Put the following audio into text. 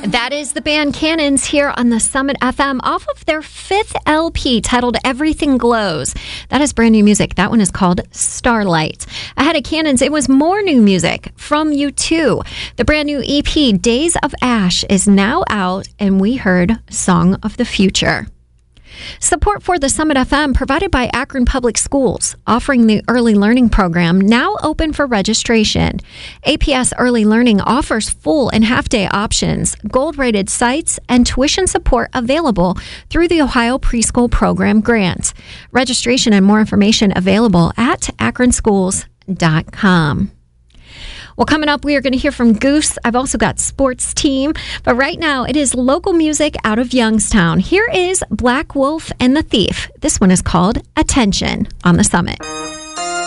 That is the band Cannons here on the Summit FM off of their 5th LP titled Everything Glows. That is brand new music. That one is called Starlight. Ahead of Cannons, it was more new music from U2. The brand new EP Days of Ash is now out, and we heard Song of the Future. Support for the Summit FM provided by Akron Public Schools, offering the Early Learning Program now open for registration. APS Early Learning offers full and half-day options, gold-rated sites, and tuition support available through the Ohio Preschool Program grant. Registration and more information available at akronschools.com. Well, coming up, we are going to hear from Goose. I've also got Sports Team. But right now, it is local music out of Youngstown. Here is Black Wolf and the Thief. This one is called Attention on the Summit.